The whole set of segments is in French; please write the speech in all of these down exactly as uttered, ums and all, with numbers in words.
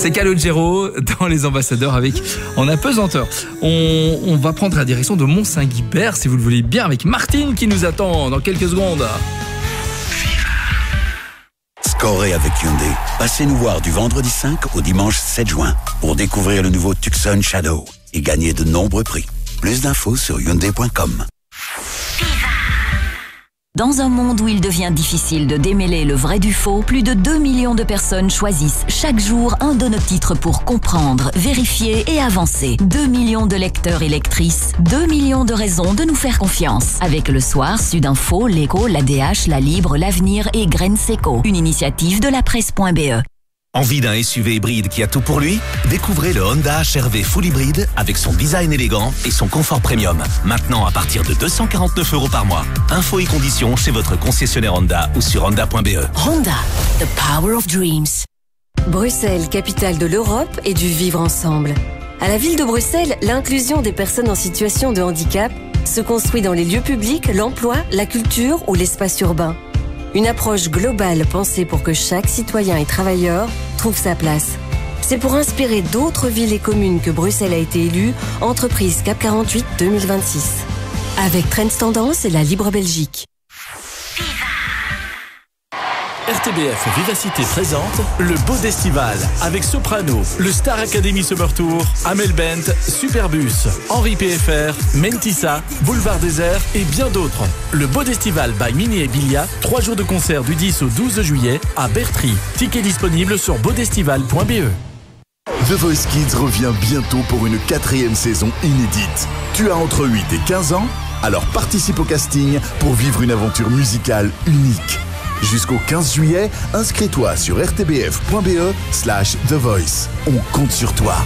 C'est Calogero dans Les Ambassadeurs avec En apesanteur. On, on va prendre la direction de Mont-Saint-Guibert, si vous le voulez bien, avec Martine qui nous attend dans quelques secondes. Scorez avec Hyundai. Passez nous voir du vendredi cinq au dimanche sept juin pour découvrir le nouveau Tucson Shadow et gagner de nombreux prix. Plus d'infos sur hyundai point com. Dans un monde où il devient difficile de démêler le vrai du faux, plus de deux millions de personnes choisissent chaque jour un de nos titres pour comprendre, vérifier et avancer. deux millions de lecteurs et lectrices, deux millions de raisons de nous faire confiance. Avec Le Soir, Sudinfo, L'Écho, l'A D H, La Libre, L'Avenir et Graines Seco. Une initiative de la presse point b e. Envie d'un S U V hybride qui a tout pour lui? Découvrez le Honda H R V Full Hybride avec son design élégant et son confort premium. Maintenant à partir de deux cent quarante-neuf euros par mois. Infos et conditions chez votre concessionnaire Honda ou sur honda point b e. Honda, the power of dreams. Bruxelles, capitale de l'Europe et du vivre ensemble. À la ville de Bruxelles, l'inclusion des personnes en situation de handicap se construit dans les lieux publics, l'emploi, la culture ou l'espace urbain. Une approche globale pensée pour que chaque citoyen et travailleur trouve sa place. C'est pour inspirer d'autres villes et communes que Bruxelles a été élue entreprise C A P quarante-huit deux mille vingt-six. Avec Trends Tendance et la Libre Belgique. R T B F Vivacité présente le Beau Destival avec Soprano, le Star Academy Summer Tour, Amel Bent, Superbus, Henri P F R, Mentissa, Boulevard Désert et bien d'autres. Le Beau Destival by Mini et Bilia, trois jours de concert du dix au douze juillet à Bertry. Tickets disponibles sur beaudestival point b e. The Voice Kids revient bientôt pour une quatrième saison inédite. Tu as entre huit et quinze ans? Alors participe au casting pour vivre une aventure musicale unique. Jusqu'au quinze juillet, inscris-toi sur r t b f point b e slash The Voice. On compte sur toi.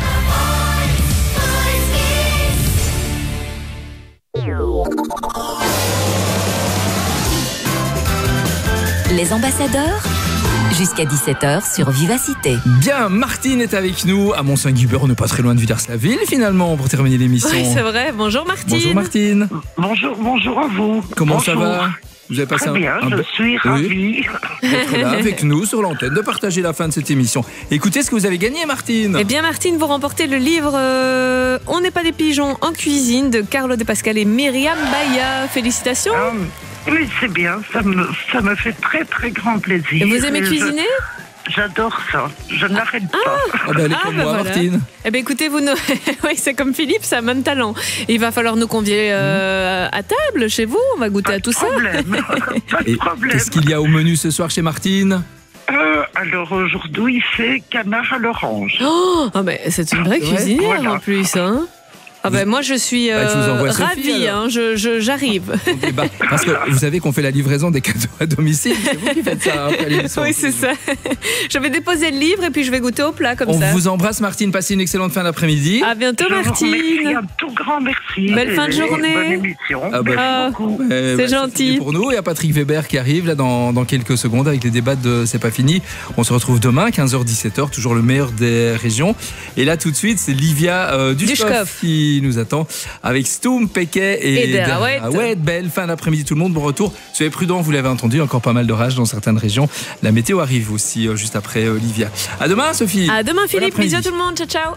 Les Ambassadeurs, jusqu'à dix-sept heures sur Vivacité. Bien, Martine est avec nous à Mont-Saint-Guibert, on n'est pas très loin de Villers-la-Ville finalement pour terminer l'émission. Oui, c'est vrai. Bonjour Martine. Bonjour Martine. Bonjour, bonjour à vous. Comment bonjour. ça va? Vous avez passé Très un, bien, un je be... suis ravie oui, d'être là avec nous sur l'antenne, de partager la fin de cette émission. Écoutez ce que vous avez gagné, Martine. Eh bien, Martine, vous remportez le livre euh, On n'est pas des pigeons en cuisine de Carlo De Pascal et Myriam Baya. Félicitations. Ah, oui, c'est bien, ça me, ça me fait très très grand plaisir. Et vous aimez je, cuisiner? J'adore ça, je ah, n'arrête ah, pas. Ah ben, elle est ah, comme ben moi, voilà. Martine. Eh bien, écoutez, vous nous... oui, c'est comme Philippe, ça a même talent. Il va falloir nous convier euh, mmh. à table chez vous, on va goûter pas à tout problème. ça. Pas de problème. Qu'est-ce qu'il y a au menu ce soir chez Martine? euh, Alors aujourd'hui, c'est canard à l'orange. Oh, ah ben, c'est une vraie cuisinière ouais, voilà. en plus, hein. Ah ben moi je suis euh, bah, je ravie, hein, je, je, j'arrive. Okay, bah, parce que vous savez qu'on fait la livraison des cadeaux à domicile, c'est vous qui faites ça après l'émission. Oui, c'est ça. Je vais déposer le livre et puis je vais goûter au plat comme On ça. On vous embrasse Martine, passez une excellente fin d'après-midi. À bientôt je Martine. Merci, un tout grand merci. Belle fin de journée. Bonne émission. Ah bah, ah, beaucoup. C'est bah, gentil. C'est pour nous. Il y a Patrick Weber qui arrive là dans, dans quelques secondes avec les débats de C'est pas fini. On se retrouve demain, quinze heures dix-sept heures, toujours le meilleur des régions. Et là tout de suite, c'est Livia euh, Dushkov qui nous attend. Avec Stoum, Péquet et, et Darawet. Ouais, belle fin d'après-midi tout le monde, bon retour. Soyez prudents, vous l'avez entendu, encore pas mal d'orages dans certaines régions. La météo arrive aussi euh, juste après Olivia. À demain Sophie. À demain Philippe, bon bisous à tout le monde, ciao ciao.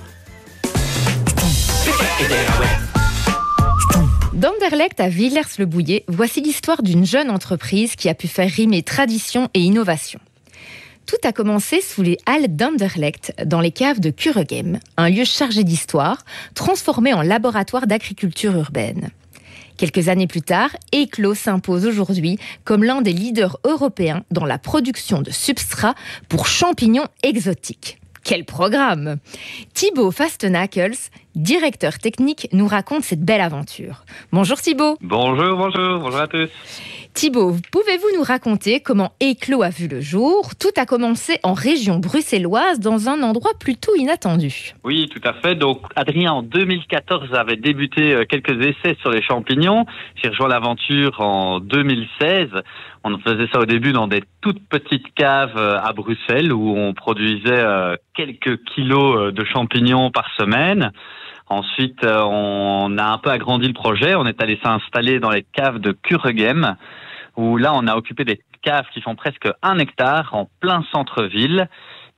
D'Anderlecht à Villers-le-Bouillet, voici l'histoire d'une jeune entreprise qui a pu faire rimer tradition et innovation. Tout a commencé sous les halles d'Anderlecht, dans les caves de Kuregem, un lieu chargé d'histoire, transformé en laboratoire d'agriculture urbaine. Quelques années plus tard, Eeklo s'impose aujourd'hui comme l'un des leaders européens dans la production de substrats pour champignons exotiques. Quel programme! Thibaut Fastenakels, directeur technique, nous raconte cette belle aventure. Bonjour Thibaut. Bonjour, bonjour, bonjour à tous. Thibaut, pouvez-vous nous raconter comment Eeklo a vu le jour? Tout a commencé en région bruxelloise, dans un endroit plutôt inattendu. Oui, tout à fait. Donc, Adrien, en deux mille quatorze, avait débuté quelques essais sur les champignons. J'ai rejoint l'aventure en deux mille seize. On faisait ça au début dans des toutes petites caves à Bruxelles où on produisait quelques kilos de champignons par semaine. Ensuite, on a un peu agrandi le projet. On est allé s'installer dans les caves de Kuregem, où là, on a occupé des caves qui font presque un hectare en plein centre-ville.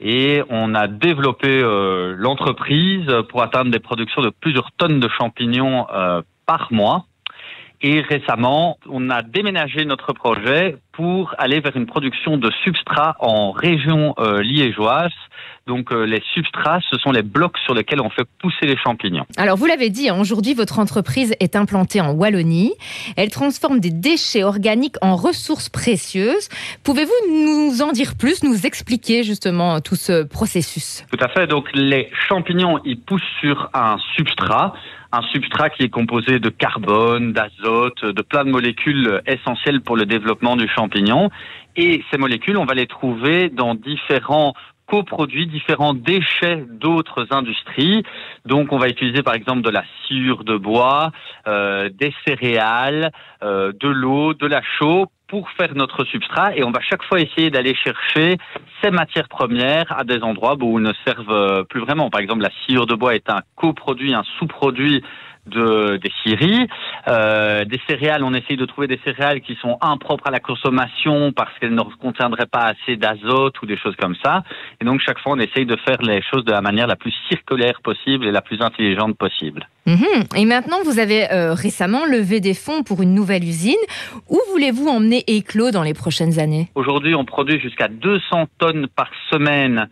Et on a développé euh, l'entreprise pour atteindre des productions de plusieurs tonnes de champignons euh, par mois. Et récemment, on a déménagé notre projet pour aller vers une production de substrats en région euh, liégeoise. Donc euh, les substrats, ce sont les blocs sur lesquels on fait pousser les champignons. Alors vous l'avez dit, aujourd'hui votre entreprise est implantée en Wallonie. Elle transforme des déchets organiques en ressources précieuses. Pouvez-vous nous en dire plus, nous expliquer justement tout ce processus? Tout à fait. Donc les champignons, ils poussent sur un substrat. Un substrat qui est composé de carbone, d'azote, de plein de molécules essentielles pour le développement du champignon. Et ces molécules, on va les trouver dans différents coproduits, différents déchets d'autres industries. Donc on va utiliser par exemple de la sciure de bois, euh, des céréales, euh, de l'eau, de la chaux pour faire notre substrat, et on va chaque fois essayer d'aller chercher ces matières premières à des endroits où ils ne servent plus vraiment. Par exemple, la sciure de bois est un coproduit, un sous-produit de, des scieries. Euh, des céréales, on essaye de trouver des céréales qui sont impropres à la consommation parce qu'elles ne contiendraient pas assez d'azote ou des choses comme ça. Et donc, chaque fois, on essaye de faire les choses de la manière la plus circulaire possible et la plus intelligente possible. Mmh. Et maintenant, vous avez euh, récemment levé des fonds pour une nouvelle usine. Où voulez-vous emmener Eclos dans les prochaines années? Aujourd'hui, on produit jusqu'à deux cents tonnes par semaine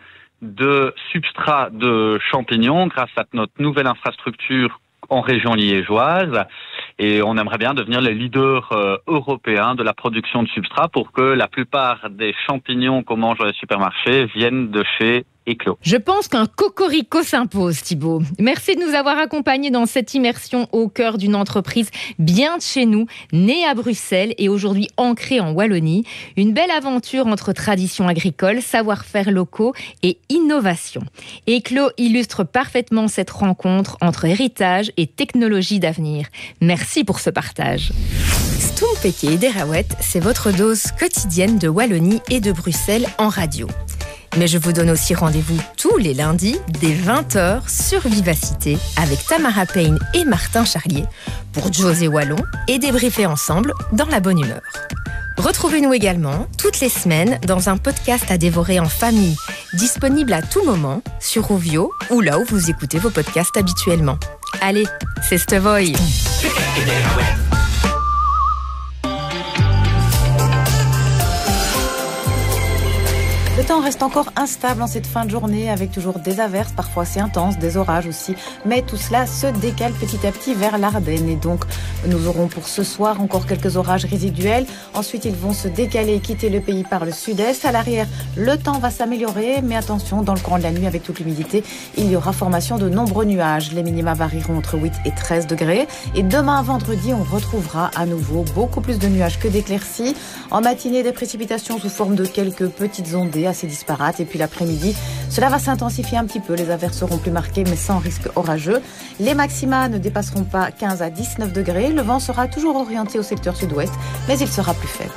de substrat de champignons grâce à notre nouvelle infrastructure en région liégeoise. Et on aimerait bien devenir le leader euh, européen de la production de substrat pour que la plupart des champignons qu'on mange dans les supermarchés viennent de chez Eclos. Je pense qu'un cocorico s'impose, Thibaut. Merci de nous avoir accompagnés dans cette immersion au cœur d'une entreprise bien de chez nous, née à Bruxelles et aujourd'hui ancrée en Wallonie. Une belle aventure entre traditions agricoles, savoir-faire locaux et innovation. Eclos illustre parfaitement cette rencontre entre héritage et technologie d'avenir. Merci pour ce partage. Stompeke et Derawet, c'est votre dose quotidienne de Wallonie et de Bruxelles en radio. Mais je vous donne aussi rendez-vous tous les lundis dès vingt heures sur Vivacité avec Tamara Payne et Martin Charlier pour José Wallon et débriefer ensemble dans la bonne humeur. Retrouvez-nous également toutes les semaines dans un podcast à dévorer en famille, disponible à tout moment sur Ovio ou là où vous écoutez vos podcasts habituellement. Allez, c'est Stevoy. Le temps reste encore instable en cette fin de journée avec toujours des averses, parfois assez intenses, des orages aussi. Mais tout cela se décale petit à petit vers l'Ardenne. Et donc, nous aurons pour ce soir encore quelques orages résiduels. Ensuite, ils vont se décaler et quitter le pays par le sud-est. À l'arrière, le temps va s'améliorer. Mais attention, dans le courant de la nuit, avec toute l'humidité, il y aura formation de nombreux nuages. Les minima varieront entre huit et treize degrés. Et demain, vendredi, on retrouvera à nouveau beaucoup plus de nuages que d'éclaircies. En matinée, des précipitations sous forme de quelques petites ondées assez disparates. Et puis l'après-midi, cela va s'intensifier un petit peu. Les averses seront plus marquées, mais sans risque orageux. Les maxima ne dépasseront pas quinze à dix-neuf degrés. Le vent sera toujours orienté au secteur sud-ouest, mais il sera plus faible.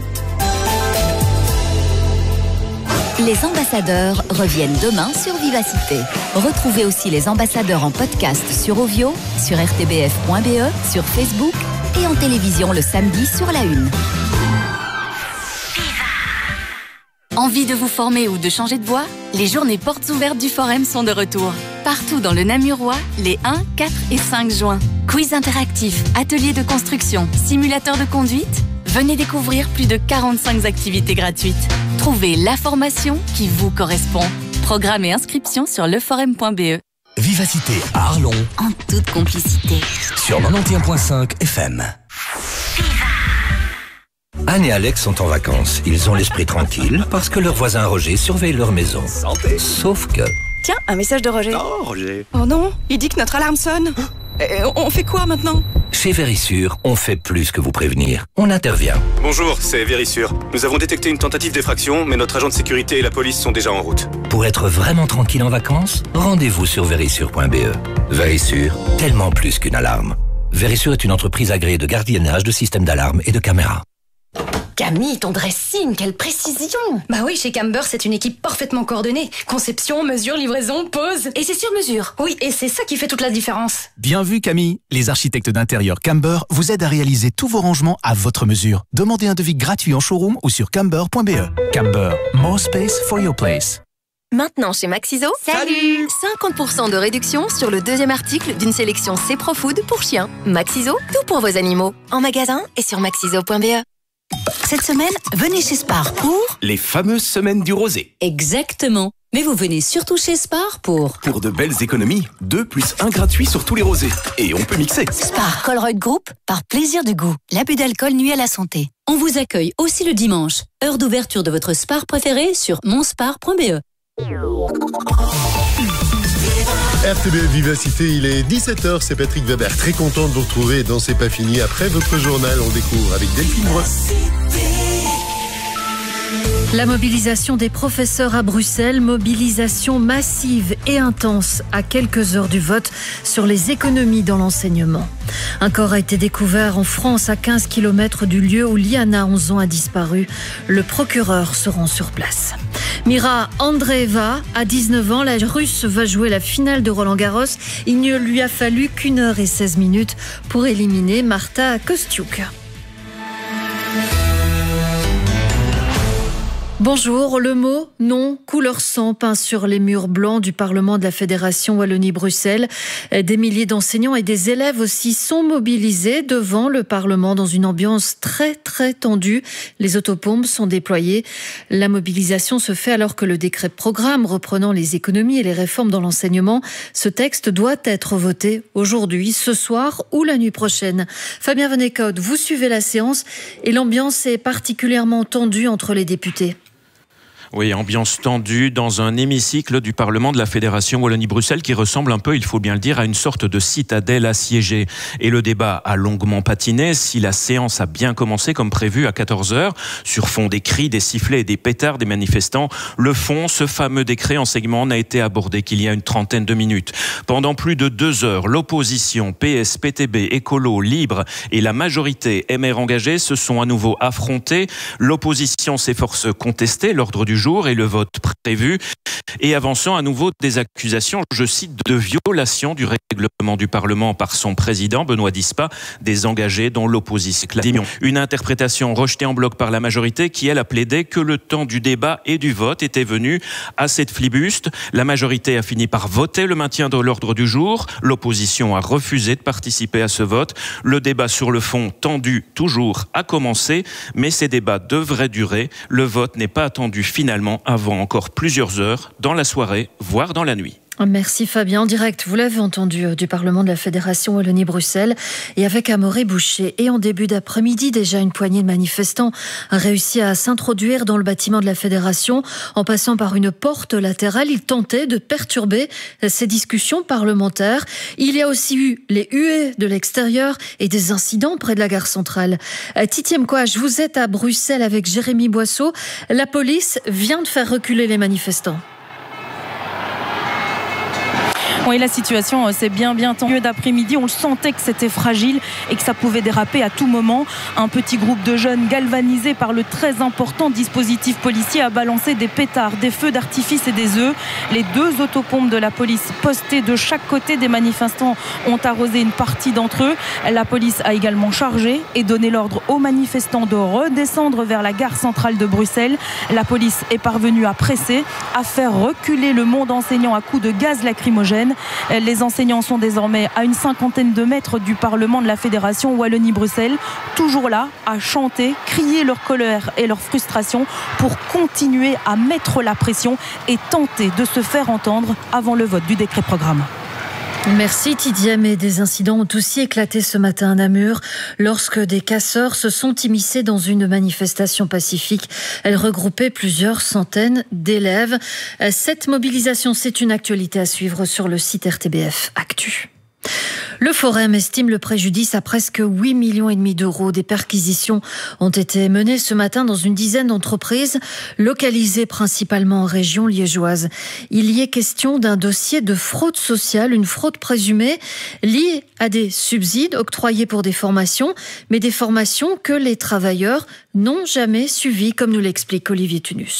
Les ambassadeurs reviennent demain sur Vivacité. Retrouvez aussi les ambassadeurs en podcast sur Ovio, sur r t b f point b e, sur Facebook et en télévision le samedi sur la une. Envie de vous former ou de changer de voie? Les journées portes ouvertes du Forum sont de retour. Partout dans le Namurois, les un, quatre et cinq juin. Quiz interactif, ateliers de construction, simulateurs de conduite. Venez découvrir plus de quarante-cinq activités gratuites. Trouvez la formation qui vous correspond. Programme et inscription sur leforum point b e. Vivacité à Arlon. En toute complicité. Sur quatre-vingt-onze virgule cinq F M. Anne et Alex sont en vacances. Ils ont l'esprit tranquille parce que leur voisin Roger surveille leur maison. Santé. Sauf que... Tiens, un message de Roger. Oh, Roger. Oh non, il dit que notre alarme sonne. Et on fait quoi maintenant? Chez Vérissure, on fait plus que vous prévenir. On intervient. Bonjour, c'est Vérissure. Nous avons détecté une tentative d'effraction, mais notre agent de sécurité et la police sont déjà en route. Pour être vraiment tranquille en vacances, rendez-vous sur vérissure point b e. Vérissure, tellement plus qu'une alarme. Vérissure est une entreprise agréée de gardiennage de systèmes d'alarme et de caméras. Camille, ton dressing, quelle précision! Bah oui, chez Camber, c'est une équipe parfaitement coordonnée. Conception, mesure, livraison, pose. Et c'est sur mesure. Oui, et c'est ça qui fait toute la différence. Bien vu, Camille. Les architectes d'intérieur Camber vous aident à réaliser tous vos rangements à votre mesure. Demandez un devis gratuit en showroom ou sur camber point b e. Camber, more space for your place. Maintenant chez Maxiso, salut cinquante pour cent de réduction sur le deuxième article d'une sélection C-Pro-Food pour chiens. Maxiso, tout pour vos animaux. En magasin et sur maxiso point b e. Cette semaine, venez chez Spar pour... Les fameuses semaines du rosé. Exactement. Mais vous venez surtout chez Spar pour... Pour de belles économies. deux plus un gratuit sur tous les rosés. Et on peut mixer. Spar Colruyt Group, par plaisir du goût. L'abus d'alcool nuit à la santé. On vous accueille aussi le dimanche. Heure d'ouverture de votre Spar préféré sur monspar point b e. R T B F Vivacité, il est dix-sept heures, c'est Patrick Weber. Très content de vous retrouver dans C'est pas fini. Après votre journal, on découvre avec Delphine Breu. La mobilisation des professeurs à Bruxelles, mobilisation massive et intense à quelques heures du vote sur les économies dans l'enseignement. Un corps a été découvert en France à quinze kilomètres du lieu où Liana, onze ans, a disparu. Le procureur se rend sur place. Mira Andreeva a dix-neuf ans, la Russe va jouer la finale de Roland-Garros. Il ne lui a fallu qu'une heure et seize minutes pour éliminer Marta Kostyuk. Bonjour, le mot non, couleur sang peint sur les murs blancs du Parlement de la Fédération Wallonie-Bruxelles. Des milliers d'enseignants et des élèves aussi sont mobilisés devant le Parlement dans une ambiance très très tendue. Les autopompes sont déployées. La mobilisation se fait alors que le décret de programme reprenant les économies et les réformes dans l'enseignement, ce texte doit être voté aujourd'hui, ce soir ou la nuit prochaine. Fabien Vennecote, vous suivez la séance et l'ambiance est particulièrement tendue entre les députés. Oui, ambiance tendue dans un hémicycle du Parlement de la Fédération Wallonie-Bruxelles qui ressemble un peu, il faut bien le dire, à une sorte de citadelle assiégée. Et le débat a longuement patiné. Si la séance a bien commencé comme prévu à quatorze heures, sur fond des cris, des sifflets et des pétards des manifestants, le fond, ce fameux décret enseignement, n'a été abordé qu'il y a une trentaine de minutes. Pendant plus de deux heures, l'opposition, P S, P T B, Écolo, Libre et la majorité M R engagée se sont à nouveau affrontés. L'opposition s'efforce de contester l'ordre du jour et le vote prévu, et avançant à nouveau des accusations, je cite, de violation du règlement du Parlement par son président, Benoît Dispa, des engagés dont l'opposition. Une interprétation rejetée en bloc par la majorité qui, elle, a plaidé que le temps du débat et du vote était venu assez de flibuste. La majorité a fini par voter le maintien de l'ordre du jour. L'opposition a refusé de participer à ce vote. Le débat sur le fond, tendu toujours, a commencé, mais ces débats devraient durer. Le vote n'est pas attendu finalement avant encore plusieurs heures, dans la soirée, voire dans la nuit. Merci Fabien. En direct, vous l'avez entendu, du Parlement de la Fédération Wallonie-Bruxelles et avec Amaury Boucher. Et en début d'après-midi, déjà une poignée de manifestants a réussi à s'introduire dans le bâtiment de la Fédération en passant par une porte latérale. Ils tentaient de perturber ces discussions parlementaires. Il y a aussi eu les huées de l'extérieur et des incidents près de la gare centrale. Titi Mkouach, vous êtes à Bruxelles avec Jérémy Boisseau. La police vient de faire reculer les manifestants. Oui, la situation c'est bien bien tendue d'après-midi. On le sentait que c'était fragile et que ça pouvait déraper à tout moment. Un petit groupe de jeunes galvanisés par le très important dispositif policier a balancé des pétards, des feux d'artifice et des œufs. Les deux autopompes de la police postées de chaque côté des manifestants ont arrosé une partie d'entre eux. La police a également chargé et donné l'ordre aux manifestants de redescendre vers la gare centrale de Bruxelles. La police est parvenue à presser, à faire reculer le monde enseignant à coups de gaz lacrymogène. Les enseignants sont désormais à une cinquantaine de mètres du Parlement de la Fédération Wallonie-Bruxelles, toujours là à chanter, crier leur colère et leur frustration pour continuer à mettre la pression et tenter de se faire entendre avant le vote du décret programme. Merci Tidiem. Et des incidents ont aussi éclaté ce matin à Namur lorsque des casseurs se sont immiscés dans une manifestation pacifique. Elle regroupait plusieurs centaines d'élèves. Cette mobilisation, c'est une actualité à suivre sur le site R T B F Actu. Le Forum estime le préjudice à presque huit millions et demi d'euros. Des perquisitions ont été menées ce matin dans une dizaine d'entreprises localisées principalement en région liégeoise. Il y est question d'un dossier de fraude sociale, une fraude présumée liée à des subsides octroyés pour des formations, mais des formations que les travailleurs n'ont jamais suivies, comme nous l'explique Olivier Tunus.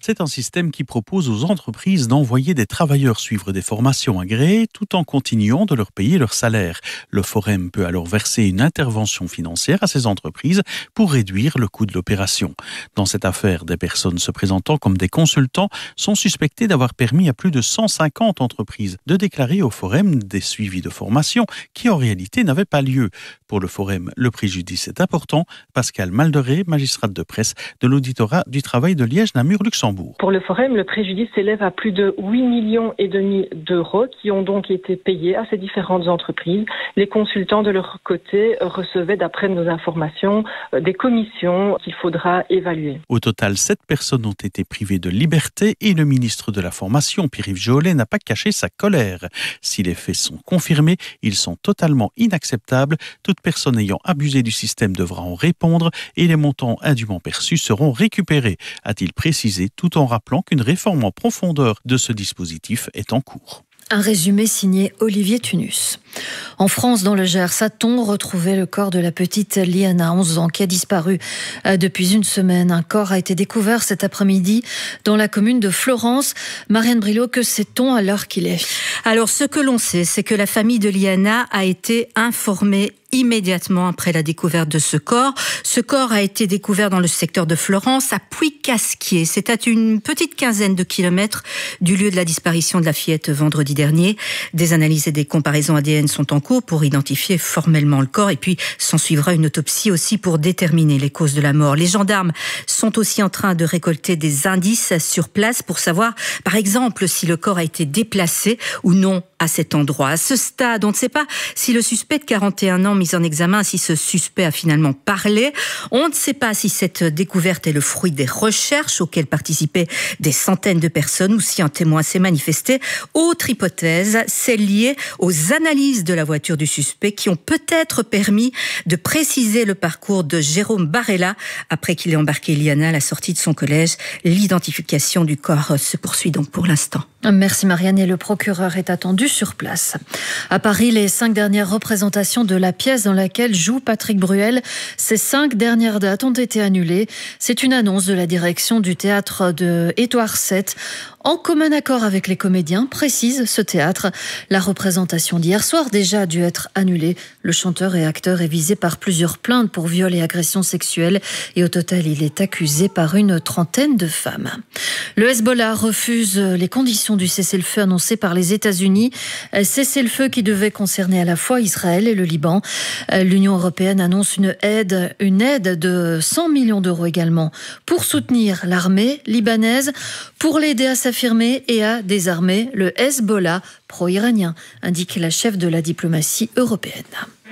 C'est un système qui propose aux entreprises d'envoyer des travailleurs suivre des formations agréées tout en continuant de leur payer leur salaire. Le Forem peut alors verser une intervention financière à ces entreprises pour réduire le coût de l'opération. Dans cette affaire, des personnes se présentant comme des consultants sont suspectées d'avoir permis à plus de cent cinquante entreprises de déclarer au Forem des suivis de formation qui en réalité n'avaient pas lieu. Pour le Forem, le préjudice est important. Pascal Malderet, magistrate de presse de l'auditorat du travail de Liège-Namur-Luxembourg. Pour le Forem, le préjudice s'élève à plus de huit millions et demi d'euros qui ont donc été payés à ces différentes entreprises. Les consultants de leur côté recevaient, d'après nos informations, des commissions qu'il faudra évaluer. Au total, sept personnes ont été privées de liberté et le ministre de la Formation, Pierre-Yves Jolet, n'a pas caché sa colère. Si les faits sont confirmés, ils sont totalement inacceptables. Toute personne ayant abusé du système devra en répondre et les montants indûment perçus seront récupérés, a-t-il précisé, tout en rappelant qu'une réforme en profondeur de ce dispositif est en cours. Un résumé signé Olivier Tunus. En France, dans le Gers, a-t-on retrouvé le corps de la petite Liana, onze ans, qui a disparu depuis une semaine. Un corps a été découvert cet après-midi dans la commune de Florence. Marianne Brilot, que sait-on à l'heure qu'il est ? Alors, ce que l'on sait, c'est que la famille de Liana a été informée immédiatement après la découverte de ce corps. Ce corps a été découvert dans le secteur de Florence, à Puy-Casquier. C'est à une petite quinzaine de kilomètres du lieu de la disparition de la fillette vendredi dernier. Des analyses et des comparaisons A D N sont en cours pour identifier formellement le corps et puis s'en suivra une autopsie aussi pour déterminer les causes de la mort. Les gendarmes sont aussi en train de récolter des indices sur place pour savoir, par exemple, si le corps a été déplacé ou non à cet endroit. À ce stade, on ne sait pas si le suspect de quarante et un ans mis en examen, si ce suspect a finalement parlé. On ne sait pas si cette découverte est le fruit des recherches auxquelles participaient des centaines de personnes ou si un témoin s'est manifesté. Autre hypothèse, celle liée aux analyses de la voiture du suspect qui ont peut-être permis de préciser le parcours de Jérôme Barella après qu'il ait embarqué Liana à la sortie de son collège. L'identification du corps se poursuit donc pour l'instant. Merci Marianne, et le procureur est attendu sur place. À Paris, les cinq dernières représentations de la pièce dans laquelle joue Patrick Bruel, ces cinq dernières dates ont été annulées. C'est une annonce de la direction du théâtre de Édouard sept. En commun accord avec les comédiens, précise ce théâtre. La représentation d'hier soir déjà a dû être annulée. Le chanteur et acteur est visé par plusieurs plaintes pour viol et agression sexuelle et au total, il est accusé par une trentaine de femmes. Le Hezbollah refuse les conditions du cessez-le-feu annoncé par les États-Unis. Cessez-le-feu qui devait concerner à la fois Israël et le Liban. L'Union européenne annonce une aide, une aide de cent millions d'euros également pour soutenir l'armée libanaise, pour l'aider à s'affirmer et à désarmer le Hezbollah pro-iranien, indique la chef de la diplomatie européenne.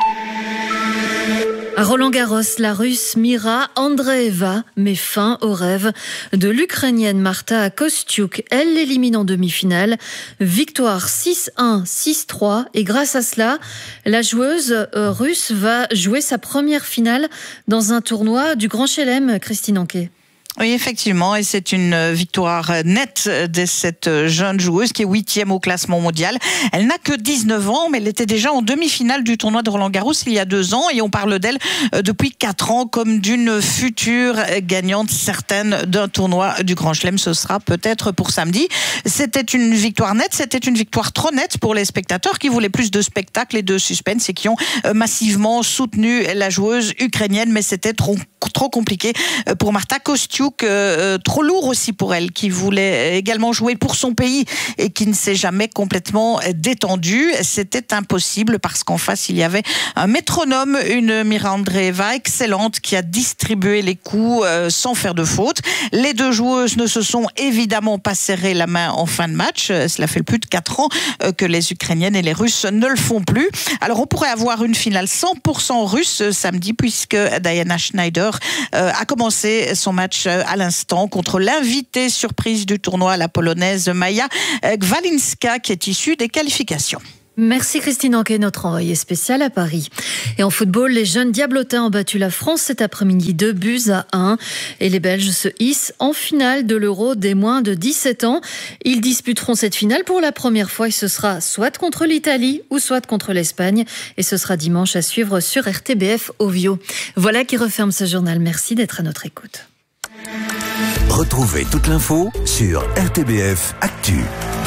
À Roland-Garros, la Russe Mira Andreeva met fin au rêve de l'Ukrainienne Marta Kostyuk. Elle l'élimine en demi-finale. Victoire six un, six trois. Et grâce à cela, la joueuse russe va jouer sa première finale dans un tournoi du Grand Chelem. Christine Anquet. Oui, effectivement, et c'est une victoire nette de cette jeune joueuse qui est huitième au classement mondial. Elle n'a que dix-neuf ans, mais elle était déjà en demi-finale du tournoi de Roland-Garros il y a deux ans, et on parle d'elle depuis quatre ans comme d'une future gagnante certaine d'un tournoi du Grand Chelem. Ce sera peut-être pour samedi. C'était une victoire nette, c'était une victoire trop nette pour les spectateurs qui voulaient plus de spectacle et de suspense et qui ont massivement soutenu la joueuse ukrainienne, mais c'était trop, trop compliqué pour Marta Kostyuk. Euh, trop lourd aussi pour elle, qui voulait également jouer pour son pays et qui ne s'est jamais complètement détendue. C'était impossible parce qu'en face il y avait un métronome, une Mira Andreeva excellente qui a distribué les coups euh, sans faire de faute. Les deux joueuses ne se sont évidemment pas serré la main en fin de match. Cela fait plus de quatre ans euh, que les Ukrainiennes et les Russes ne le font plus. Alors on pourrait avoir une finale cent pour cent russe samedi puisque Diana Schneider euh, a commencé son match à l'instant contre l'invitée surprise du tournoi, la polonaise Maja Gwalinska, qui est issue des qualifications. Merci Christine Anquet, notre envoyée spéciale à Paris. Et en football, les jeunes diablotins ont battu la France cet après-midi deux buts à un. Et les Belges se hissent en finale de l'Euro des moins de dix-sept ans. Ils disputeront cette finale pour la première fois et ce sera soit contre l'Italie ou soit contre l'Espagne. Et ce sera dimanche à suivre sur R T B F Ovio. Voilà qui referme ce journal. Merci d'être à notre écoute. Retrouvez toute l'info sur R T B F Actu.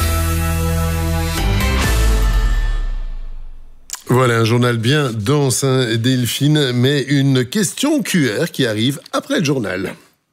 Voilà, un journal bien dense, hein, Delphine, mais une question Q R qui arrive après le journal.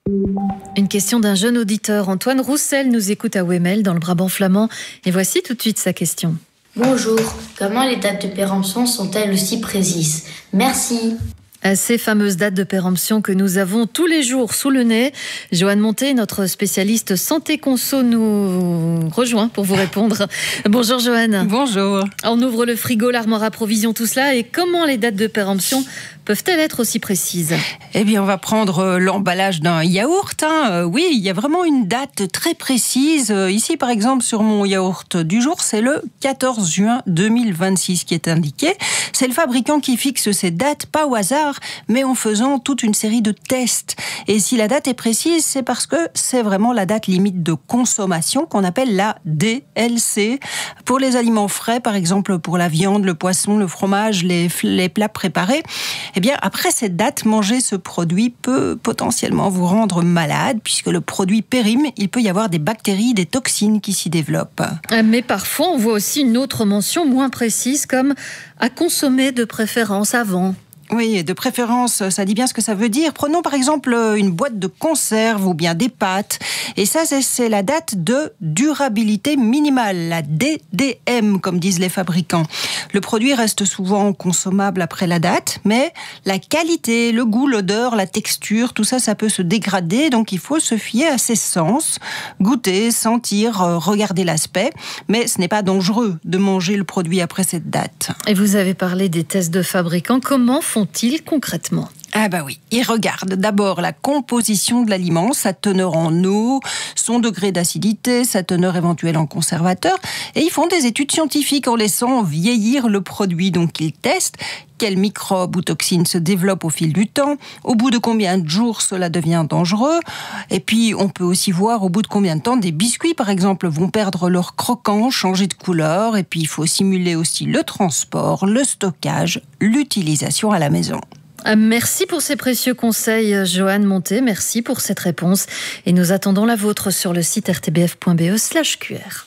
Une question d'un jeune auditeur. Antoine Roussel nous écoute à Wemel, dans le Brabant flamand. Et voici tout de suite sa question. Bonjour, comment les dates de péremption sont-elles aussi précises? Merci. À ces fameuses dates de péremption que nous avons tous les jours sous le nez, Joanne Monté, notre spécialiste santé conso, nous rejoint pour vous répondre. Bonjour Joanne. Bonjour. On ouvre le frigo, l'armoire à provisions, tout cela. Et comment les dates de péremption peuvent-elles être aussi précises? Eh bien, on va prendre l'emballage d'un yaourt. Hein. Euh, oui, il y a vraiment une date très précise. Euh, ici, par exemple, sur mon yaourt du jour, c'est le quatorze juin deux mille vingt-six qui est indiqué. C'est le fabricant qui fixe ces dates, pas au hasard, mais en faisant toute une série de tests. Et si la date est précise, c'est parce que c'est vraiment la date limite de consommation qu'on appelle la D L C. Pour les aliments frais, par exemple pour la viande, le poisson, le fromage, les, les plats préparés, eh bien, après cette date, manger ce produit peut potentiellement vous rendre malade, puisque le produit périme, il peut y avoir des bactéries, des toxines qui s'y développent. Mais parfois, on voit aussi une autre mention moins précise, comme à consommer de préférence avant. Oui, de préférence, ça dit bien ce que ça veut dire. Prenons par exemple une boîte de conserve ou bien des pâtes. Et ça, c'est la date de durabilité minimale, la D D M, comme disent les fabricants. Le produit reste souvent consommable après la date, mais la qualité, le goût, l'odeur, la texture, tout ça, ça peut se dégrader. Donc il faut se fier à ses sens, goûter, sentir, regarder l'aspect. Mais ce n'est pas dangereux de manger le produit après cette date. Et vous avez parlé des tests de fabricants. Comment font-ils concrètement ? Ah bah oui, ils regardent d'abord la composition de l'aliment, sa teneur en eau, son degré d'acidité, sa teneur éventuelle en conservateur, et ils font des études scientifiques en laissant vieillir le produit. Donc ils testent quels microbes ou toxines se développent au fil du temps, au bout de combien de jours cela devient dangereux, et puis on peut aussi voir au bout de combien de temps des biscuits par exemple vont perdre leur croquant, changer de couleur, et puis il faut simuler aussi le transport, le stockage, l'utilisation à la maison. Merci pour ces précieux conseils, Joanne Monté. Merci pour cette réponse. Et nous attendons la vôtre sur le site r t b f point b e slash q r.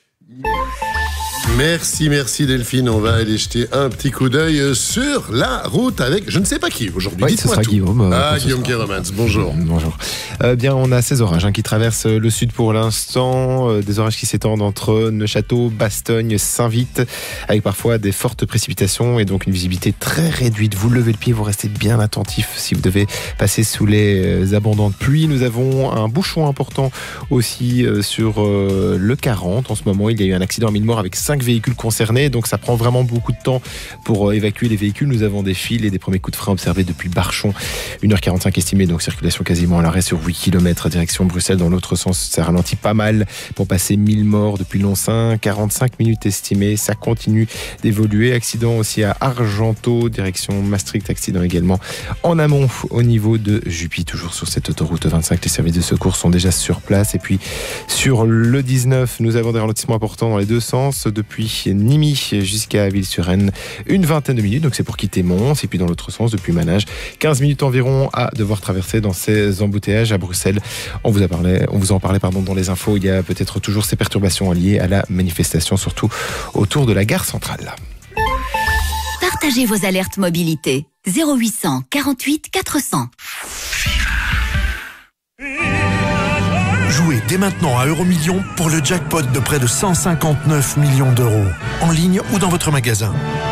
Merci, merci Delphine. On va aller jeter un petit coup d'œil sur la route avec je ne sais pas qui aujourd'hui. Oui, ce sera tout. Guillaume. Ah, Guillaume Keromans, bonjour. Bonjour. Euh, bien, on a ces orages hein, qui traversent le sud pour l'instant. Euh, des orages qui s'étendent entre Neufchâteau, Bastogne, Saint-Vite, avec parfois des fortes précipitations et donc une visibilité très réduite. Vous levez le pied, vous restez bien attentif si vous devez passer sous les abondantes pluies. Nous avons un bouchon important aussi euh, sur euh, le quarante. En ce moment, il y a eu un accident à mille morts avec cinq véhicules concernés, donc ça prend vraiment beaucoup de temps pour évacuer les véhicules. Nous avons des files et des premiers coups de frein observés depuis Barchon. une heure quarante-cinq estimée, donc circulation quasiment à l'arrêt sur huit kilomètres direction Bruxelles. Dans l'autre sens, ça ralentit pas mal pour passer mille morts depuis Loncin. quarante-cinq minutes estimées, ça continue d'évoluer. Accident aussi à Argenteau, direction Maastricht. Accident également en amont au niveau de Jupy, toujours sur cette autoroute vingt-cinq. Les services de secours sont déjà sur place. Et puis sur le dix-neuf, nous avons des ralentissements importants dans les deux sens depuis Nîmes jusqu'à Ville-sur-Aisne, une vingtaine de minutes, donc c'est pour quitter Mons. Et puis dans l'autre sens, depuis Manage, quinze minutes environ à devoir traverser dans ces embouteillages à Bruxelles. On vous a parlé, on vous en parlait pardon, dans les infos. Il y a peut-être toujours ces perturbations liées à la manifestation, surtout autour de la gare centrale. Partagez vos alertes mobilité. zéro huit cent quarante-huit quatre cents. Jouez dès maintenant à Euromillions pour le jackpot de près de cent cinquante-neuf millions d'euros, en ligne ou dans votre magasin.